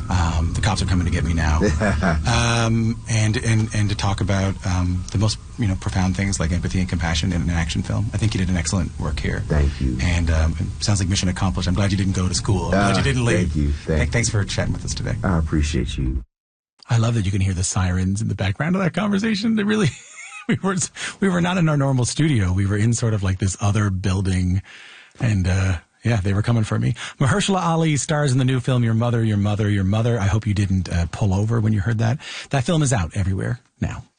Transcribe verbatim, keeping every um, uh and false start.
Um, the cops are coming to get me now. um, and, and, and to talk about um, the most you know profound things like empathy and compassion in an action film. I think you did an excellent work here. Thank you. And um, it sounds like mission accomplished. I'm glad you didn't go to school. I'm glad Uh, you didn't leave. thank you. Thank Th- Thanks for chatting with us today. I appreciate you. I love that you can hear the sirens in the background of that conversation. They really, we were, we were not in our normal studio. We were in sort of like this other building, and uh, yeah, they were coming for me. Mahershala Ali stars in the new film Your Mother, Your Mother, Your Mother. I hope you didn't uh, pull over when you heard that. That film is out everywhere now.